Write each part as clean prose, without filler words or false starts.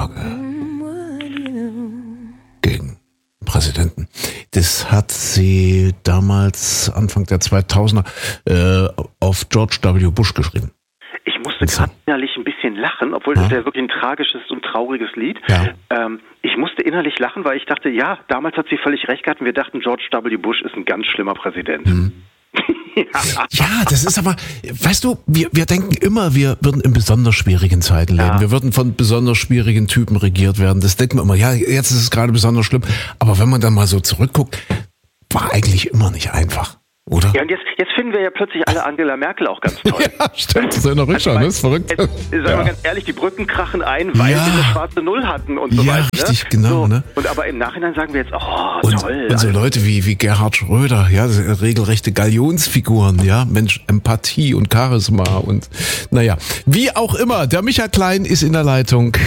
Anklage gegen Präsidenten. Das hat sie damals Anfang der 2000er auf George W. Bush geschrieben. Ich musste gerade innerlich ein bisschen lachen, obwohl das ja wirklich ein tragisches und trauriges Lied. Ja. Ich musste innerlich lachen, weil ich dachte, ja, damals hat sie völlig recht gehabt und wir dachten, George W. Bush ist ein ganz schlimmer Präsident. Ja, das ist aber, weißt du, wir denken immer, wir würden in besonders schwierigen Zeiten leben. Ja. Wir würden von besonders schwierigen Typen regiert werden. Das denken wir immer, ja, jetzt ist es gerade besonders schlimm. Aber wenn man dann mal so zurückguckt, war eigentlich immer nicht einfach, oder? Ja, und jetzt finden wir ja plötzlich alle Angela Merkel auch ganz toll. Ja, stimmt, so in der Rückschau, ne? Ist verrückt. Sagen wir ganz ehrlich, die Brücken krachen ein, weil sie eine schwarze Null hatten und so ja, weiter. richtig, genau. So, ne? und aber im Nachhinein sagen wir jetzt, toll. Und so Leute wie Gerhard Schröder, ja, regelrechte Galionsfiguren, ja, Mensch, Empathie und Charisma und naja, wie auch immer, der Micha Klein ist in der Leitung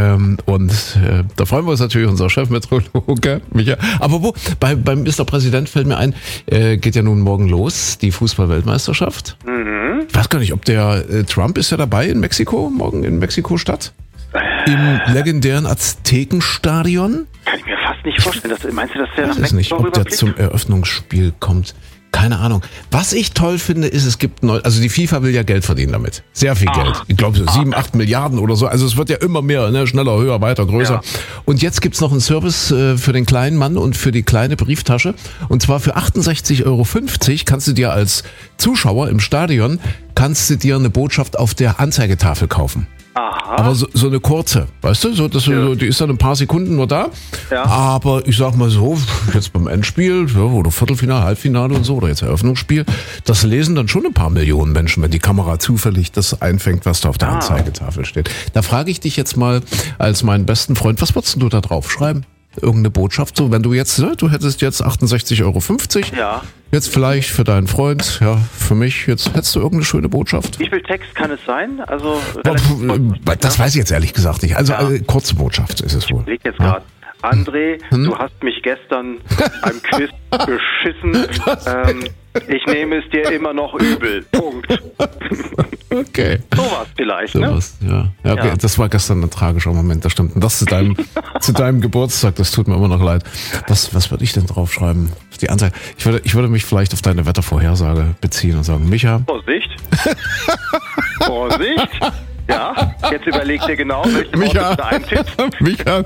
und da freuen wir uns natürlich, unser Chefmeteorologe, Micha. Aber beim Mr. Präsident fällt mir ein, geht ja nun morgen los, die Fußball-Weltmeisterschaft. Mhm. Ich weiß gar nicht, ob der Trump ist ja dabei in Mexiko, morgen in Mexiko-Stadt. Im legendären Aztekenstadion. Kann ich mir fast nicht vorstellen. Meinst du, dass der nach Mexiko nicht, ob der rüberfliegt? zum Eröffnungsspiel kommt. Keine Ahnung. Was ich toll finde, ist, es gibt also die FIFA will ja Geld verdienen damit. Sehr viel Geld. Ich glaube so 7, 8 Milliarden oder so. Also es wird ja immer mehr, ne? Schneller, höher, weiter, größer. Ja. Und jetzt gibt's noch einen Service für den kleinen Mann und für die kleine Brieftasche. Und zwar für 68,50 € kannst du dir als Zuschauer im Stadion, eine Botschaft auf der Anzeigetafel kaufen. Aha. Aber so eine kurze, weißt du, die ist dann ein paar Sekunden nur da. Ja. Aber ich sag mal so, jetzt beim Endspiel, oder Viertelfinale, Halbfinale und so, oder jetzt Eröffnungsspiel, das lesen dann schon ein paar Millionen Menschen, wenn die Kamera zufällig das einfängt, was da auf der Anzeigetafel steht. Da frage ich dich jetzt mal als meinen besten Freund, was würdest du da drauf schreiben? Irgendeine Botschaft, so wenn du hättest jetzt 68,50 €. Ja. Jetzt vielleicht für deinen Freund, ja, für mich, jetzt hättest du irgendeine schöne Botschaft. Wie viel Text kann es sein? Also das weiß ich jetzt ehrlich gesagt nicht. Also kurze Botschaft ist es wohl. Ich leg jetzt gerade. André, du hast mich gestern beim Quiz beschissen. Ich nehme es dir immer noch übel. Punkt. Okay. Sowas vielleicht, Sowas, ne? Ja, okay. Das war gestern ein tragischer Moment, das stimmt. Und das zu deinem Geburtstag, das tut mir immer noch leid. Was würde ich denn draufschreiben? Die Anzeige. Ich würde mich vielleicht auf deine Wettervorhersage beziehen und sagen, Micha. Vorsicht. Vorsicht. Ja, jetzt überleg dir genau, welche Worte du eintippst. Micha.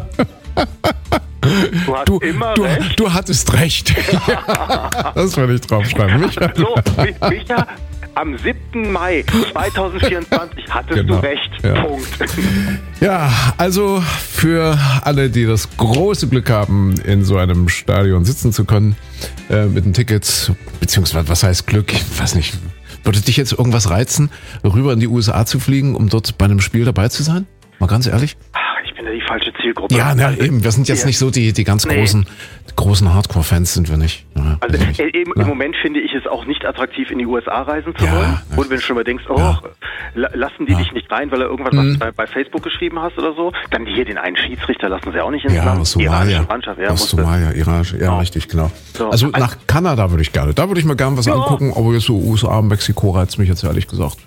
Du hattest recht. Das würde ich draufschreiben. Micha. So, Micha, am 7. Mai 2024 hattest du recht. Ja. Punkt. Ja, also für alle, die das große Glück haben, in so einem Stadion sitzen zu können, mit den Tickets, beziehungsweise was heißt Glück, ich weiß nicht, würde dich jetzt irgendwas reizen, rüber in die USA zu fliegen, um dort bei einem Spiel dabei zu sein? Mal ganz ehrlich? Ich bin ja die falsche Zielgruppe. Ja, eben. Wir sind jetzt nicht so die ganz großen Hardcore-Fans sind wir nicht. Ja, also im Moment finde ich es auch nicht attraktiv, in die USA reisen zu wollen. Und wenn du schon mal denkst, lassen die dich nicht rein, weil er irgendwas bei Facebook geschrieben hast oder so, dann hier den einen Schiedsrichter lassen sie auch nicht ins Land. Aus Somalia. Aus Somalia, Iranisch, richtig, genau. So. Also nach Kanada würde ich gerne. Da würde ich mir gerne was angucken, aber jetzt so USA, Mexiko reizt mich jetzt ehrlich gesagt.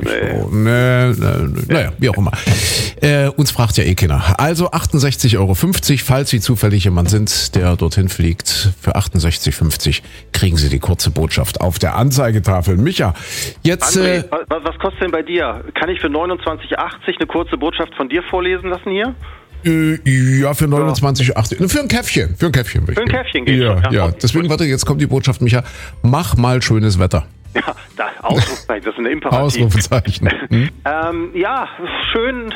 Naja, wie auch immer. Uns fragt ja keiner. Also 68,50 €, falls Sie zufällig jemand sind, der dorthin fliegt. Für 68,50 € kriegen Sie die kurze Botschaft auf der Anzeigetafel. Micha, jetzt... André, was kostet denn bei dir? Kann ich für 29,80 € eine kurze Botschaft von dir vorlesen lassen hier? Ja, für 29,80 €. Für ein Käffchen. Für ein Käffchen geht schon. Ja. Deswegen, warte, jetzt kommt die Botschaft, Micha. Mach mal schönes Wetter. Ja, Ausrufezeichen, das ist eine Imperativ. Ausrufezeichen. Ja, schön.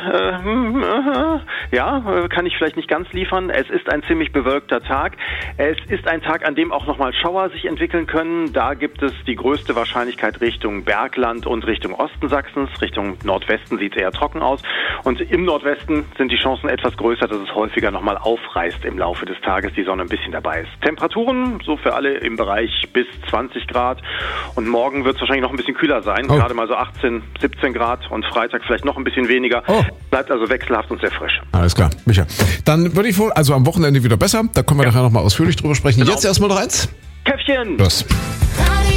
Kann ich vielleicht nicht ganz liefern. Es ist ein ziemlich bewölkter Tag. Es ist ein Tag, an dem auch nochmal Schauer sich entwickeln können. Da gibt es die größte Wahrscheinlichkeit Richtung Bergland und Richtung Osten Sachsens. Richtung Nordwesten sieht es eher trocken aus. Und im Nordwesten sind die Chancen etwas größer, dass es häufiger nochmal aufreißt im Laufe des Tages, die Sonne ein bisschen dabei ist. Temperaturen, so für alle im Bereich bis 20 Grad. Und morgen wird es wahrscheinlich noch ein bisschen kühler sein. Gerade mal so 18, 17 Grad und Freitag vielleicht noch ein bisschen weniger. Bleibt also wechselhaft und sehr frisch. Alles klar, Micha. Dann würde ich am Wochenende wieder besser. Da können wir nachher nochmal ausführlich drüber sprechen. Genau. Jetzt erstmal noch eins. Käffchen! Los.